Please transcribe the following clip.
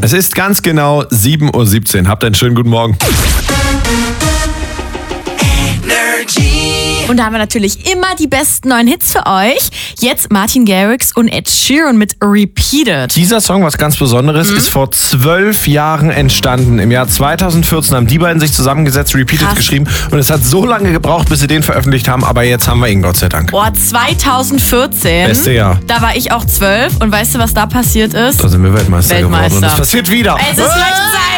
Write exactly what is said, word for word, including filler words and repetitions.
Es ist ganz genau sieben Uhr siebzehn. Habt einen schönen guten Morgen. Und da haben wir natürlich immer die besten neuen Hits für euch. Jetzt Martin Garrix und Ed Sheeran mit Repeated. Dieser Song, was ganz Besonderes, mhm. ist vor zwölf Jahren entstanden. Im Jahr zweitausendvierzehn haben die beiden sich zusammengesetzt, Repeated Krass. geschrieben. Und es hat so lange gebraucht, bis sie den veröffentlicht haben. Aber jetzt haben wir ihn, Gott sei Dank. Boah, zweitausendvierzehn. Beste Jahr. Da war ich auch zwölf. Und weißt du, was da passiert ist? Da sind wir Weltmeister, Weltmeister. geworden. Und das passiert wieder. Es ist vielleicht Zeit.